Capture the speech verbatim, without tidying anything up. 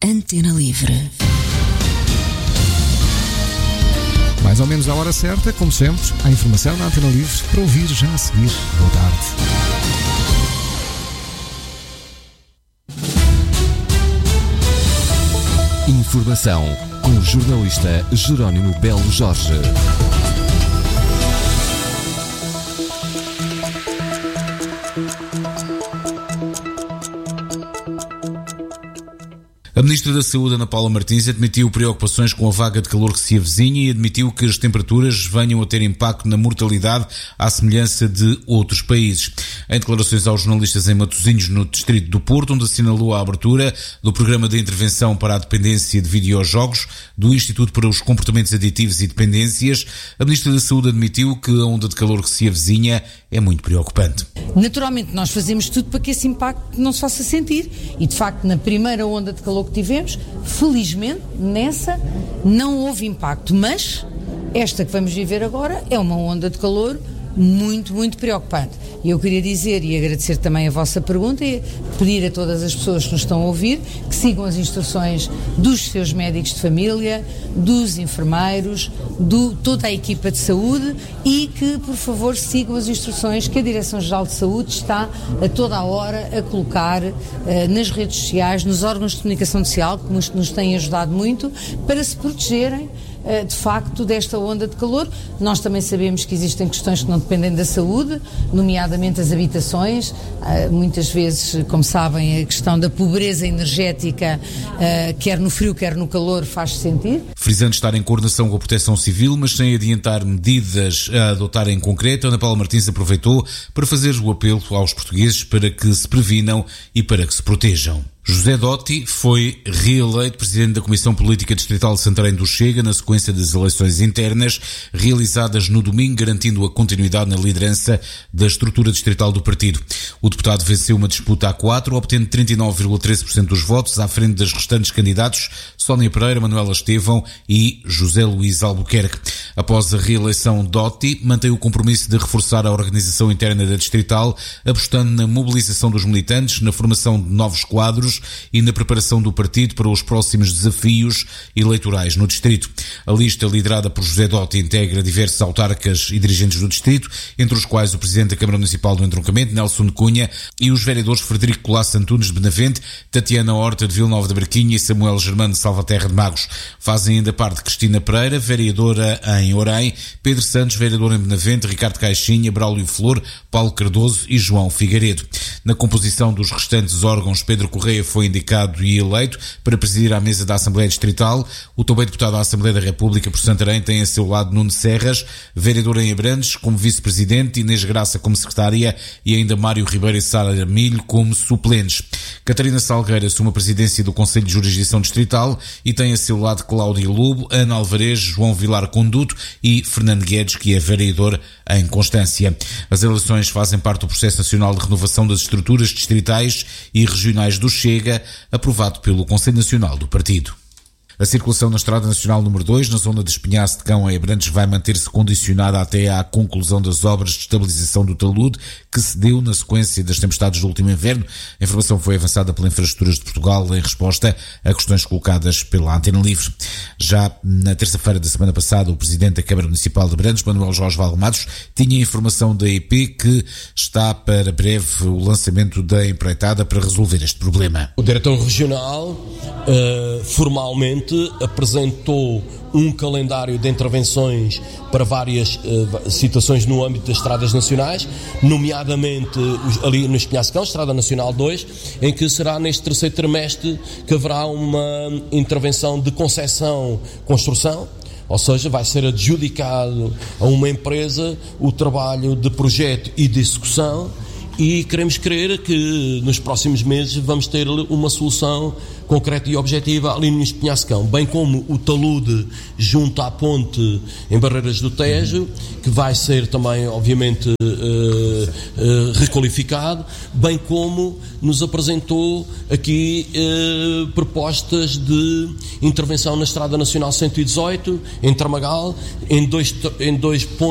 Antena Livre. Mais ou menos à hora certa, como sempre, a informação na Antena Livre para ouvir já a seguir. Boa tarde. Informação com o jornalista Jerónimo Belo Jorge. A Ministra da Saúde, Ana Paula Martins, admitiu preocupações com a vaga de calor que se avizinha e admitiu que as temperaturas venham a ter impacto na mortalidade à semelhança de outros países. Em declarações aos jornalistas em Matosinhos, no distrito do Porto, onde assinalou a abertura do Programa de Intervenção para a Dependência de Videojogos do Instituto para os Comportamentos Aditivos e Dependências, a Ministra da Saúde admitiu que a onda de calor que se avizinha é muito preocupante. Naturalmente, nós fazemos tudo para que esse impacto não se faça sentir e, de facto, na primeira onda de calor que tivemos, felizmente, nessa não houve impacto, mas esta que vamos viver agora é uma onda de calor muito, muito preocupante. E eu queria dizer e agradecer também a vossa pergunta e pedir a todas as pessoas que nos estão a ouvir que sigam as instruções dos seus médicos de família, dos enfermeiros, de toda a equipa de saúde e que, por favor, sigam as instruções que a Direção-Geral de Saúde está a toda a hora a colocar uh, nas redes sociais, nos órgãos de comunicação social, que nos, nos têm ajudado muito, para se protegerem de facto desta onda de calor. Nós também sabemos que existem questões que não dependem da saúde, nomeadamente as habitações, muitas vezes, como sabem, a questão da pobreza energética, quer no frio, quer no calor, faz-se sentir. Frisando estar em coordenação com a Proteção Civil, mas sem adiantar medidas a adotar em concreto, Ana Paula Martins aproveitou para fazer o apelo aos portugueses para que se previnam e para que se protejam. José Dotti foi reeleito presidente da Comissão Política Distrital de Santarém do Chega na sequência das eleições internas realizadas no domingo, garantindo a continuidade na liderança da estrutura distrital do partido. O deputado venceu uma disputa a quatro, obtendo trinta e nove vírgula treze por cento dos votos, à frente das restantes candidatos Sónia Pereira, Manuela Estevão e José Luís Albuquerque. Após a reeleição, Dotti mantém o compromisso de reforçar a organização interna da distrital, apostando na mobilização dos militantes, na formação de novos quadros e na preparação do partido para os próximos desafios eleitorais no distrito. A lista liderada por José Dotti integra diversos autarcas e dirigentes do distrito, entre os quais o presidente da Câmara Municipal do Entroncamento, Nelson de Cunha, e os vereadores Frederico Colasso Antunes de Benavente, Tatiana Horta de Vila Nova da Barquinha e Samuel Germano de Salvaterra de Magos. Fazem ainda parte Cristina Pereira, vereadora em Orém, Pedro Santos, vereador em Benavente, Ricardo Caixinha, Braulio Flor, Paulo Cardoso e João Figueiredo. Na composição dos restantes órgãos, Pedro Correia foi indicado e eleito para presidir a mesa da Assembleia Distrital. O também deputado à Assembleia da República por Santarém tem a seu lado Nuno Serras, vereador em Abrantes como vice-presidente, Inês Graça como secretária e ainda Mário Ribeiro e Sara Milho como suplentes. Catarina Salgueira assume a presidência do Conselho de Jurisdição Distrital e tem a seu lado Cláudia Lobo, Ana Alvarez, João Vilar Conduto e Fernando Guedes, que é vereador em Constância. As eleições fazem parte do processo nacional de renovação das estruturas distritais e regionais do Chega, aprovado pelo Conselho Nacional do Partido. A circulação na Estrada Nacional número dois, na zona de Espinhaço de Cão em Abrantes, vai manter-se condicionada até à conclusão das obras de estabilização do talude, que se deu na sequência das tempestades do último inverno. A informação foi avançada pela Infraestruturas de Portugal em resposta a questões colocadas pela Antena Livre. Já na terça-feira da semana passada, o Presidente da Câmara Municipal de Abrantes, Manuel Jorge Valmatos, tinha informação da E P que está para breve o lançamento da empreitada para resolver este problema. O Diretor Regional, uh, formalmente, apresentou um calendário de intervenções para várias uh, situações no âmbito das estradas nacionais, nomeadamente ali no Espinhaço-Cão, Estrada Nacional dois, em que será neste terceiro trimestre que haverá uma intervenção de concessão, construção, ou seja, vai ser adjudicado a uma empresa o trabalho de projeto e de execução, e queremos crer que nos próximos meses vamos ter uma solução concreta e objetiva ali no Espinhaço-Cão, bem como o talude junto à ponte em Barreiras do Tejo, que vai ser também, obviamente, uh, uh, requalificado, bem como nos apresentou aqui uh, propostas de intervenção na Estrada Nacional cento e dezoito, em Tramagal, em dois, em dois pontos